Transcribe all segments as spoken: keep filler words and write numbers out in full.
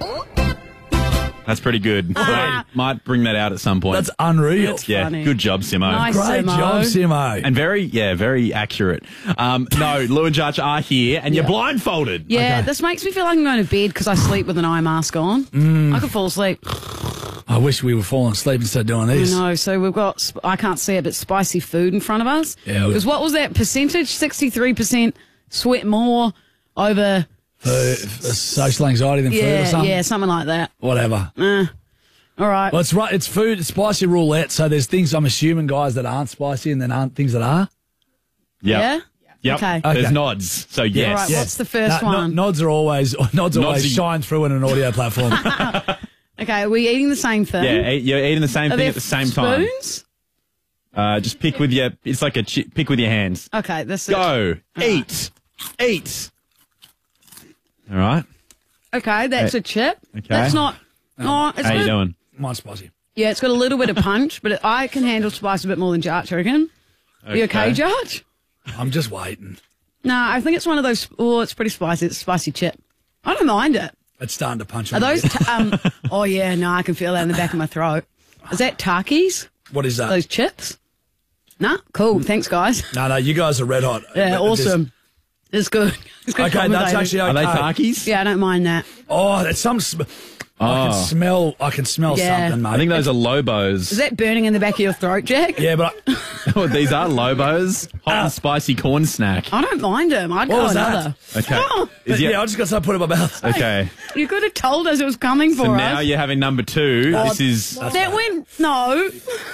That's pretty good. Might, might bring that out at some point. That's unreal. That's yeah, funny. good job, Simo. Nice. Great Simo. job, Simo. And very, yeah, very accurate. Um, no, Lou and Judge are here, and you're blindfolded. Yeah, Okay. this makes me feel like I'm going to bed because I sleep with an eye mask on. Mm. I could fall asleep. I wish we were falling asleep instead of doing this. No, so we've got, sp- I can't see it, but spicy food in front of us. Yeah, we- Because what was that percentage? sixty-three percent sweat more over, For, for social anxiety than food or yeah, something? yeah, something like that. Whatever. Uh, all right. Well, it's right. It's food. It's spicy roulette. So there's things I'm assuming, guys, that aren't spicy, and then aren't things that are. Yep. Yeah? Yep. Okay. There's Okay. nods. So yes. All right, what's the first No- no- one? nods are always nods always are- shine through in an audio platform. Okay, are we eating the same thing? Yeah, eat- you're eating the same Are thing there at the same time. spoons? Uh, just pick with your. It's like a chi- pick with your hands. Okay, this is... Go. Eat. Eat. All right. Okay, that's Hey. a chip. Okay. That's not... Oh, it's How you got, doing? Mine's spicy. Yeah, it's got a little bit of punch, but it, I can handle spice a bit more than Jarch, I reckon. Are you okay, Jarch? I'm just waiting. No, I think it's one of those... Oh, it's pretty spicy. It's a spicy chip. I don't mind it. It's starting to punch. Are on those... me. T- um, oh, yeah, no, I can feel that in the back of my throat. Is that Takis? What is that? Those chips? Nah, cool. Thanks, guys. No, no, you guys are red hot. Yeah, But this- awesome. It's good. It's good Okay, that's commentating. actually okay. Are they Takis? Yeah, I don't mind that. Oh, that's some. Sm- I Oh. can smell. I can smell Yeah. something, mate. I think those are Lobos. Is that burning in the back of your throat, Jack? Yeah, but I, Oh, these are Lobos. Hot Ah. and spicy corn snack. I don't mind them. I'd What go was that? another. Okay. Oh, Is yeah, your- I just got something put in my mouth. okay. you could have told us it was coming for So us. now you're having number two. This is. that went... No.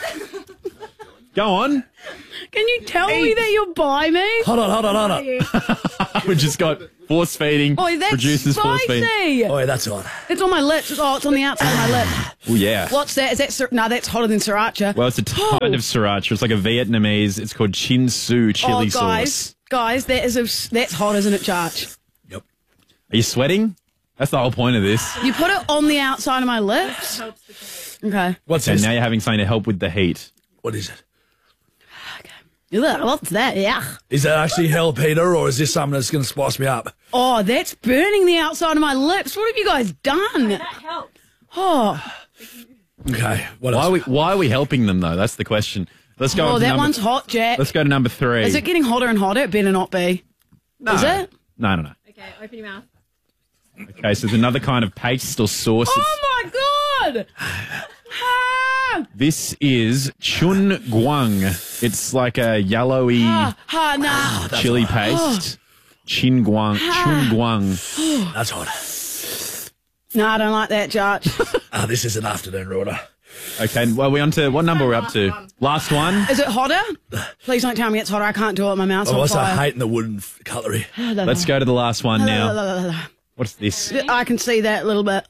Go on. Can you tell me that you'll buy me? Hold on, hold on, hold on. We just got force feeding. Oh, that's Producers force feeding. spicy. Oh, yeah, that's hot. It's on my lips. Oh, it's on the outside of my lip. Oh yeah. What's that? Is that... Sir- no, that's hotter than sriracha. Well, it's a kind of sriracha. It's like a Vietnamese. It's called Chin Su chili oh, guys, sauce. guys, that is a, that's hot, isn't it, Charge? Yep. Are you sweating? That's the whole point of this. You put it on the outside of my lips. Okay. What's And this? now you're having something to help with the heat. What is it? Ugh, what's that? Yeah. Is that actually hell, Peter, or is this something that's going to spice me up? Oh, that's burning the outside of my lips. What have you guys done? That helps. Oh, Okay. What Why else? are we? Why are we helping them though? That's the question. Let's go. oh, on to that number, one's hot, Jack. Let's go to number three. Is it getting hotter and hotter? It better not be. No. Is it? No, no, no. Okay, open your mouth. Okay, so there's another kind of paste or sauce. It's- Oh my god! Ah, This is chun guang. It's like a yellowy ah, ah, nah. chili paste. Chin guang, chun guang. That's hot. No, I don't like that, Jarch. Ah, this is an afternoon order. Okay, well, we on to what number we're up to? Last one. Is it hotter? Please don't tell me it's hotter. I can't do it. My mouth's I'm on also fire. hating the wooden f- cutlery. Let's go to the last one now. What's this? I can see that a little bit.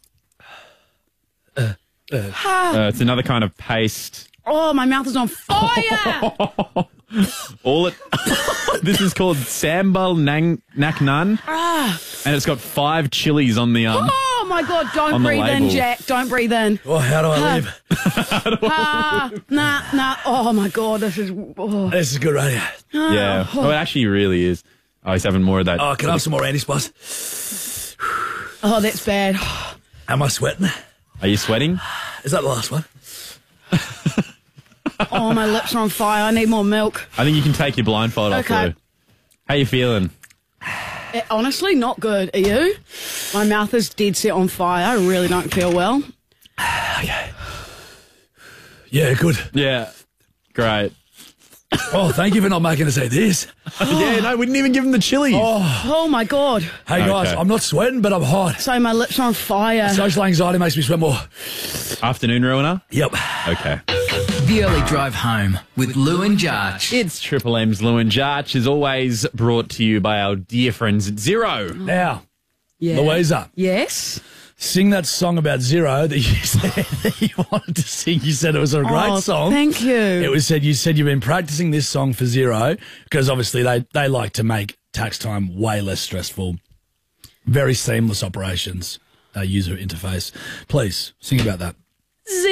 Uh, it's another kind of paste. Oh, my mouth is on fire! All it. This is called sambal nang nak nan, Ah. and it's got five chilies on the um. Oh my god, don't On the breathe in, label. Jack. Don't breathe in. Oh, how do I live? Ah, nah, nah. Oh my god, this is. Oh. This is good radio. Yeah. Oh, it actually really is. Oh, he's having more of that. Oh, can I have some more anti-spice? oh, that's bad. Am I sweating? Are you sweating? Is that the last one? Oh, my lips are on fire. I need more milk. I think you can take your blindfold off. Okay. Lou. How you feeling? Eh, honestly, not good. Are you? My mouth is dead set on fire. I really don't feel well. Yeah, good. Yeah. Great. Oh, thank you for not making us eat this. Yeah, no, we didn't even give him the chilies. Oh my god. Hey, guys, Okay. I'm not sweating, but I'm hot. So my lips are on fire. Social anxiety makes me sweat more. Afternoon ruiner? Yep. Okay. The Early Drive Home with Lou and Jarch. It's Triple M's Lou and Jarch, as always brought to you by our dear friends at Zero. Now, Yeah. Louisa, Yes. sing that song about Zero that you said that you wanted to sing. You said it was a great Oh, song. thank you. It was said you said you've been practicing this song for Zero because obviously they, they like to make tax time way less stressful. Very seamless operations, uh, user interface. Please sing about that.